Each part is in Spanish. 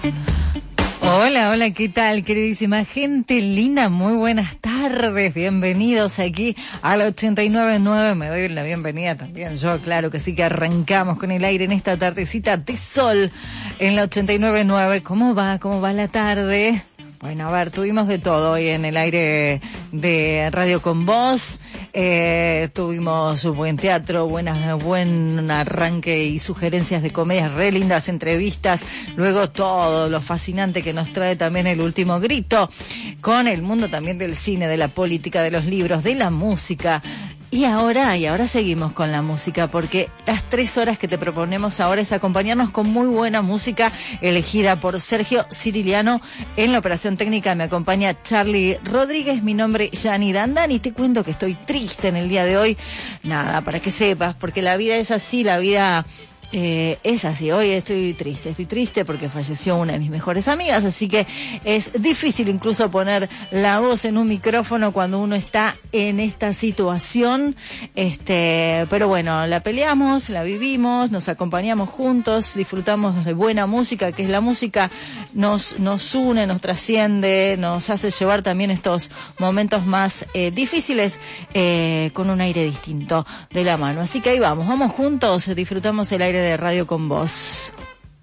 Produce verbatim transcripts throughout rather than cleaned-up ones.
Hola, hola, ¿qué tal, queridísima gente linda? Muy buenas tardes, bienvenidos aquí a la ochenta y nueve punto nueve. Me doy la bienvenida también yo, claro que sí, que arrancamos con el aire en esta tardecita de sol en la ochenta y nueve punto nueve. ¿Cómo va? ¿Cómo va la tarde? Bueno, a ver, tuvimos de todo hoy en el aire de Radio con Vos. Eh, tuvimos buen teatro, buenas, buen arranque y sugerencias de comedias, re lindas entrevistas. Luego todo lo fascinante que nos trae también El Último Grito, con el mundo también del cine, de la política, de los libros, de la música. Y ahora, y ahora seguimos con la música, porque las tres horas que te proponemos ahora es acompañarnos con muy buena música elegida por Sergio Ciriliano. En la operación técnica me acompaña Charlie Rodríguez, mi nombre es Yani Dandan, y te cuento que estoy triste en el día de hoy. Nada, para que sepas, porque la vida es así, la vida... Eh, es así, hoy estoy triste, estoy triste porque falleció una de mis mejores amigas, así que es difícil incluso poner la voz en un micrófono cuando uno está en esta situación, este, pero bueno, la peleamos, la vivimos, nos acompañamos juntos, disfrutamos de buena música, que es la música, nos, nos une, nos trasciende, nos hace llevar también estos momentos más eh, difíciles eh, con un aire distinto de la mano, así que ahí vamos, vamos juntos, disfrutamos el aire de Radio con Vos.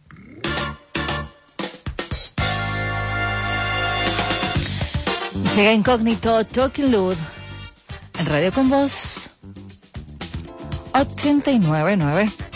Llega Incógnito, Talking Loud en Radio con Vos ochenta y nueve punto nueve.